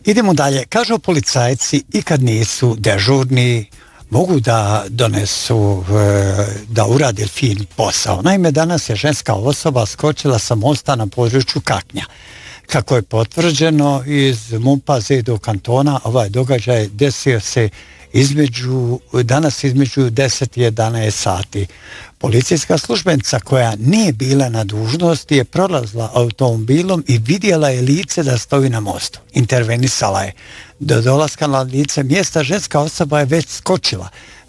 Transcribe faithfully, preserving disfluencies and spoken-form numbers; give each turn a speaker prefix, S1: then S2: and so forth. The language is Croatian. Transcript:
S1: Idemo dalje. Kažu policajci i kad nisu dežurni, mogu da donesu, da uradi fin posao. Naime, danas je ženska osoba skočila sa mosta na području Kaknja. Kako je potvrđeno iz MUP-a Zedo kantona, ovaj događaj desio se između, danas između deset i jedanaest sati. Policijska službenica koja nije bila na dužnosti je prolazila automobilom i vidjela je lice da stoji na mostu. Intervenisala je. Do dolaska na lice mjesta ženska osoba je već skočila.